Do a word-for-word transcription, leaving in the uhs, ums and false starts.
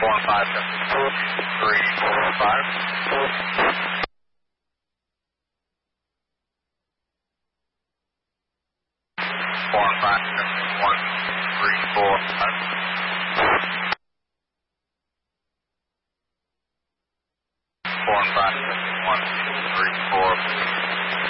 Four and five, two, three, four, five. Four and five, one, three, four, five. Four and five, one, three, four.